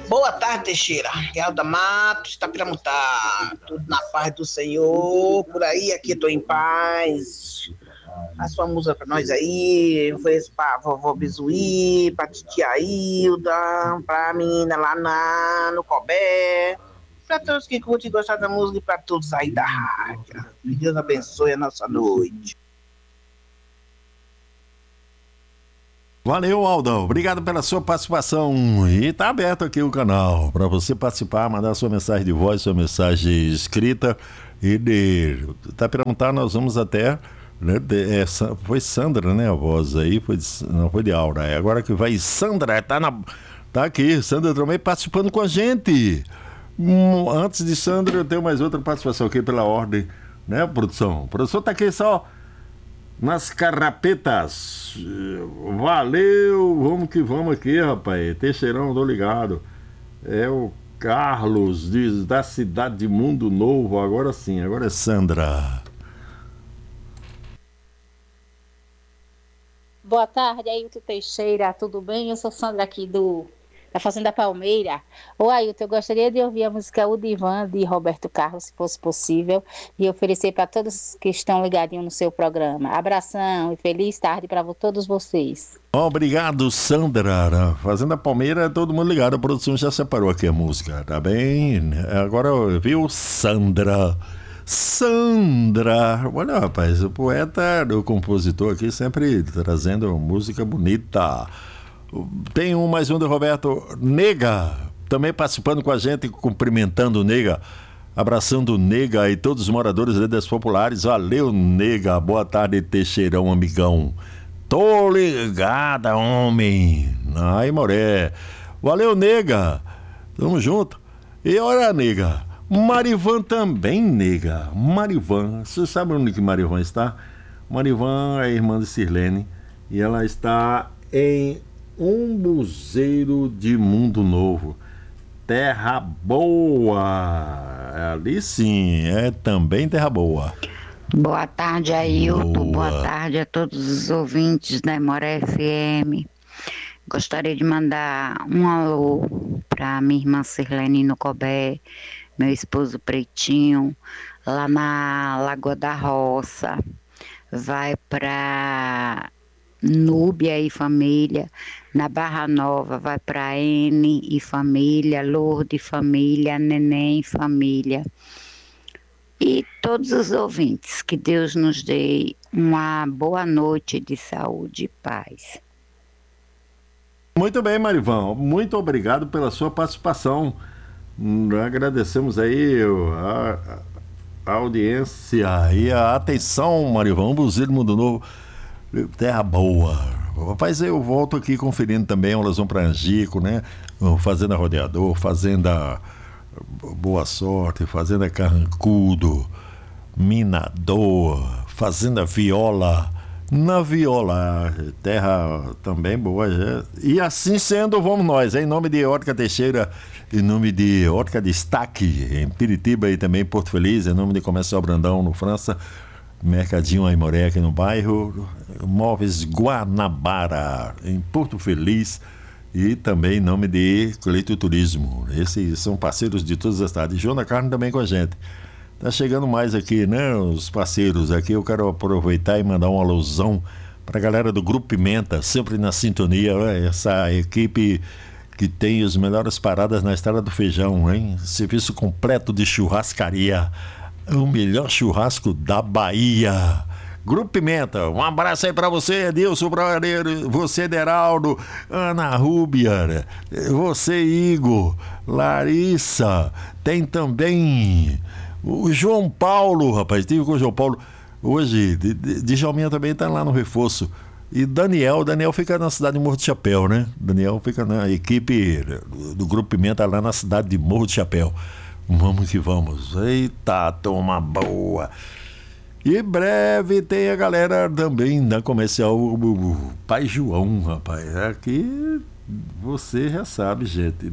Boa tarde, Teixeira. Gelda Matos, Itapiramutar. Tudo na paz do Senhor. Por aí, aqui tô em paz. Faz sua música pra nós aí. Fez pra vovó Bizuí, pra titia Hilda, pra menina lá no Cobé. Pra todos que curtem e gostam da música e pra todos aí da rádio. Que Deus abençoe a nossa noite. Valeu, Aldão. Obrigado pela sua participação. E tá aberto aqui o canal para você participar, mandar sua mensagem de voz, sua mensagem escrita. E tá perguntando, nós vamos até. Né, foi Sandra, né? A voz aí, não foi de Aura. É agora que vai Sandra, tá aqui. Sandra também participando com a gente. Antes de Sandra, eu tenho mais outra participação aqui pela ordem, né, produção? A produção tá aqui só nas carrapetas. Valeu, vamos que vamos aqui, rapaz. Teixeirão, tô ligado. É o Carlos da cidade de Mundo Novo. Agora sim, agora é Sandra. Boa tarde, Ailton Teixeira, tudo bem? Eu sou Sandra aqui da Fazenda Palmeira. Ô Ailton, eu gostaria de ouvir a música O Divã de Roberto Carlos, se fosse possível, e oferecer para todos que estão ligadinhos no seu programa. Abração e feliz tarde para todos vocês. Obrigado, Sandra. Fazenda Palmeira, todo mundo ligado, a produção já separou aqui a música, tá bem? Agora, viu, Sandra, olha, rapaz, o poeta, o compositor aqui sempre trazendo música bonita. Tem mais um do Roberto Nega, também participando com a gente, cumprimentando o Nega, abraçando o Nega e todos os moradores das populares. Valeu, Nega, boa tarde, Teixeirão, amigão. Tô ligada, homem. Ai, Moré. Valeu, Nega, tamo junto. E olha, Nega, Marivan também, Nega. Marivan, você sabe onde que Marivan está? Marivan é irmã de Sirlene e ela está em Umbuzeiro de Mundo Novo. Terra Boa. Ali sim, é também Terra Boa. Boa tarde, Ailton. Boa tarde a todos os ouvintes da Imoré FM. Gostaria de mandar um alô para minha irmã Sirlene no Cobé, meu esposo Pretinho, lá na Lagoa da Roça. Vai para Núbia e família, na Barra Nova, vai para N e família, Lourdes e família, Neném e família. E todos os ouvintes, que Deus nos dê uma boa noite de saúde e paz. Muito bem, Marivan, muito obrigado pela sua participação. Agradecemos aí a audiência e a atenção, Marivan. Umbuzeiro Mundo Novo, Terra Boa. Rapaz, eu volto aqui conferindo também, elas vão para Angico, né? Fazenda Rodeador, Fazenda Boa Sorte, Fazenda Carrancudo, Minador, Fazenda Viola. Na Viola, terra também boa. Já. E assim sendo, vamos nós, em nome de Ótica Teixeira, em nome de Ótica Destaque, em Piritiba e também Porto Feliz, em nome de Comercial Brandão, no França, Mercadinho Aimoré aqui no bairro, Móveis Guanabara, em Porto Feliz, e também em nome de Coleito Turismo. Esses são parceiros de todas as cidades. João da Carne também com a gente. Tá chegando mais aqui, né, os parceiros aqui. Eu quero aproveitar e mandar uma alusão para a galera do Grupo Pimenta, sempre na sintonia, essa equipe que tem as melhores paradas na Estrada do Feijão, hein? Serviço completo de churrascaria, o melhor churrasco da Bahia. Grupo Pimenta, um abraço aí para você, Edilson Braueiro, você, Deraldo, Ana Rúbia, você, Igor, Larissa, tem também o João Paulo, rapaz, estive com o João Paulo hoje, Djalminha também está lá no reforço. E Daniel fica na cidade de Morro de Chapéu, né? Daniel fica na equipe do Grupo Pimenta lá na cidade de Morro de Chapéu. Vamos que vamos. Eita, toma boa. E breve tem a galera também da comercial Pai João, rapaz. Aqui você já sabe, gente.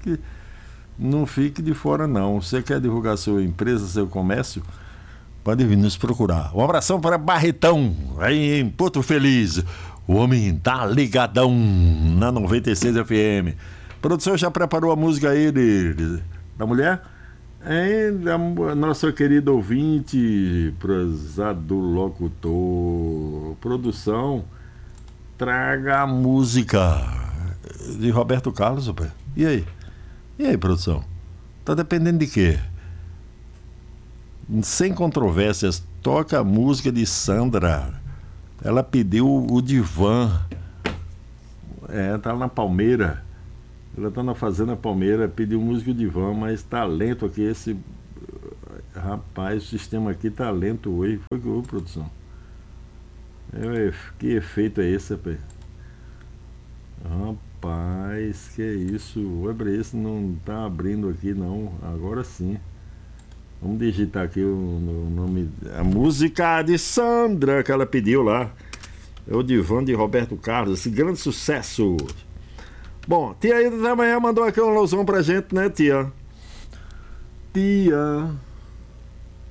Não fique de fora, não. Você quer divulgar sua empresa, seu comércio? Pode vir nos procurar. Um abração para Barretão, aí em Porto Feliz. O homem tá ligadão na 96 FM. Produção já preparou a música aí da mulher? A nossa querida ouvinte, prezado locutor, produção, traga a música de Roberto Carlos, rapaz. E aí? E aí, produção? Tá dependendo de quê? Sem controvérsias, toca a música de Sandra. Ela pediu o Divã. Tá na Palmeira. Ela tá na Fazenda Palmeira, pediu música de Divã, mas tá lento aqui esse... Rapaz, o sistema aqui tá lento hoje. Foi que houve, produção? Que efeito é esse, rapaz? Rapaz, que isso? O Webrex não tá abrindo aqui, não. Agora sim. Vamos digitar aqui o nome... A música de Sandra que ela pediu lá. É o Divã de Roberto Carlos, esse grande sucesso. Bom, tia Ida da manhã mandou aqui um alusão pra gente, né, tia? Tia...